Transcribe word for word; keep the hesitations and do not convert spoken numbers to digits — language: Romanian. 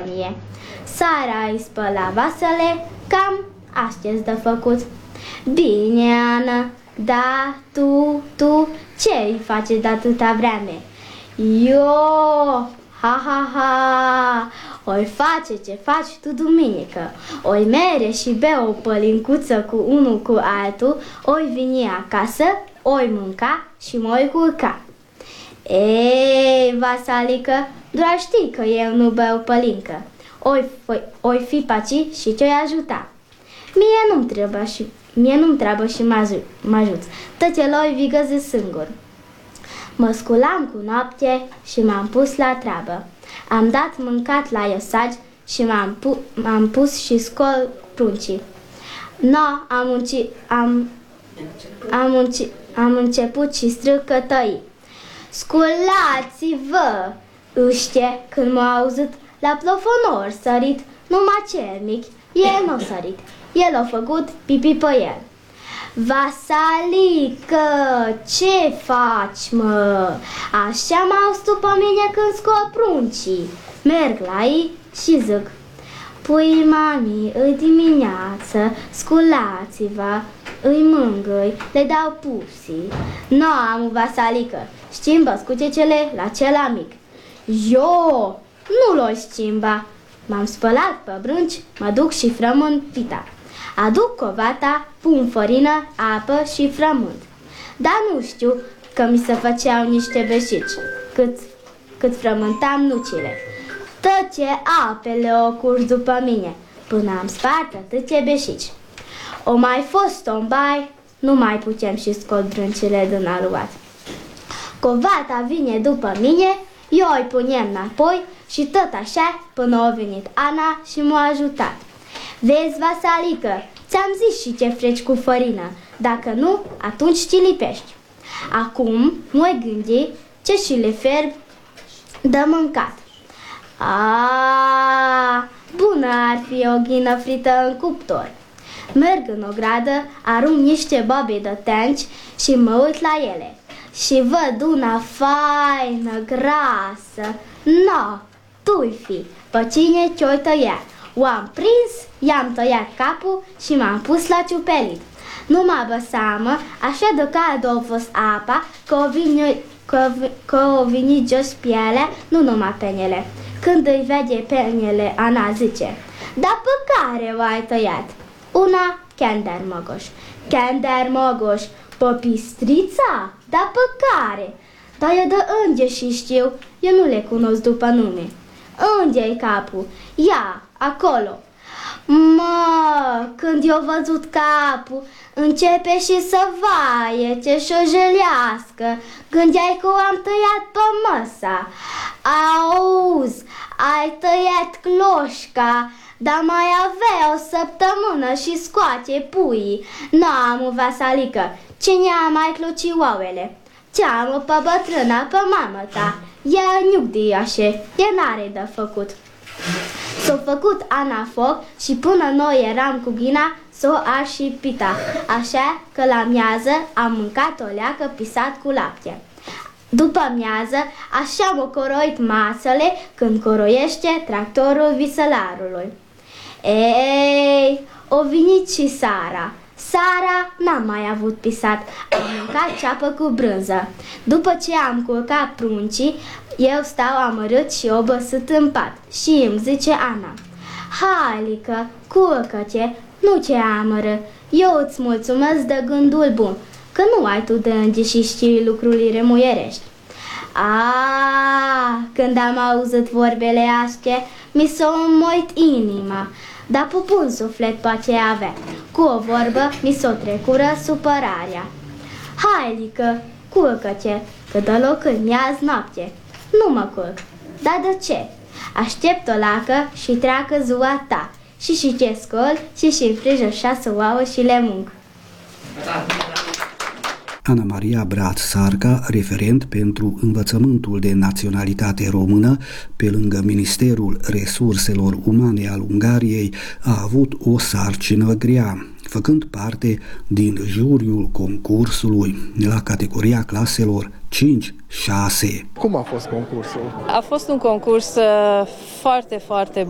Antonie. Sara îi spăla vasele, cam așa-ți de făcut. Bine, Ana, da, tu, tu, ce îi faci de atâta vreme? Eu, ha, ha, ha, oi face ce faci tu duminică, oi mere și bea o pălincuță cu unul cu altul, oi vini acasă, oi mânca și mă-oi culca. Ei, vasalică, doar știi că eu nu beau pălincă, oi, oi fi paci și ce-oi ajuta. Mie nu-mi trebuie și, mie nu-mi trebuie și mă ajuți, tăceloi vigăzi singur. Mă sculam cu noapte și m-am pus la treabă. Am dat mâncat la iosagi și m-am, pu m-am pus și scol pruncii. No, am, unci am, am, unci am început și strâcă tăi. Sculați-vă! Îște, când m-a auzit, la plofonor sărit, numai cel mic, el n-a sărit, el a făcut pipi pe el. Vasalică, ce faci, mă? Așa m-au stus pe mine când scot pruncii. Merg la ei și zic: pui, mami, îi dimineață, sculați-vă, îi mângâi, le dau pusii. No, am vasalică, schimbă scucecele la cela mic. Eu nu l-o schimba. M-am spălat pe brânci, mă duc și frământ pita. Aduc covata, pun fărină, apă și frământ. Dar nu știu că mi se făceau niște beșici, cât, cât frământam nucile. Tăce apele o curs după mine, până am spart atâția beșici. O mai fost o baie, nu mai putem și scot brâncile din aluat. Covata vine după mine, eu îi punem înapoi și tot așa până a venit Ana și m-a ajutat. Vezi, vasalică, ți-am zis și ce freci cu fărină, dacă nu, atunci ci lipești. Acum mă gândi ce și le ferb de mâncat. Aaaa, bună ar fi o ghină frită în cuptor. Merg în ogradă, arunc niște bobe de tenci și mă uit la ele. Și văd una faină, grasă. No, tu-i fi, pe cine ce-o tăiat. O-am prins, i-am tăiat capul și m-am pus la ciupelit. Nu mă bă seamă, așa de cald a fost apa, că o vine, că, că o vini jos pielea, nu numai penele. Când îi vede penele, Ana zice: dar pe care o-ai tăiat? Una, Kender Mogoș. Kender Mogoș, pe Pistrița? Dar pe care? Dar e de înger și știu, eu nu le cunosc după nume. Unde-i capul? Ia, acolo. Mă, când eu văzut capul, începe și să vaie, ce și-o jălească. Gândeai că o-am tăiat pe măsa. Auzi, ai tăiat cloșca, dar mai avea o săptămână și scoate puii. N-am, vasalică, cine a mai cloci ouăle? Ți-am pe bătrâna, pe mamă ta. Ea niugdiașe, ea n-are de făcut. S-o făcut Ana foc și până noi eram cu ghina, s-o a și pita, așa că la miază am mâncat o leacă pisat cu lapte. După miază, așa m-o coroit masele când coroiește tractorul viselarului. Ei, o venit și Sara. Sara n-a mai avut pisat, am mâncat ceapă cu brânză. După ce am culcat pruncii, eu stau amărât și obăsit în pat și îmi zice Ana: hai, Lică, culcă-te, nu ce amără, eu îți mulțumesc de gândul bun, că nu ai tu de înge și știi lucrurile muierești. A, când am auzit vorbele astea, mi s-a înmoit inima, dar pupun suflet pe ce avea. Cu o vorbă mi s-o trecură supărarea. Hai, Lică, culcă-te, că de loc în miaz noapte. Nu mă culc. Dar de ce? Aștept o lacă și treacă ziua ta. Și și ce scol și și înfrijă șase ouă și le mânc. Ana Maria Braț-Sarca, referent pentru învățământul de naționalitate română, pe lângă Ministerul Resurselor Umane al Ungariei, a avut o sarcină grea, făcând parte din juriul concursului la categoria claselor cinci șase. Cum a fost concursul? A fost un concurs foarte, foarte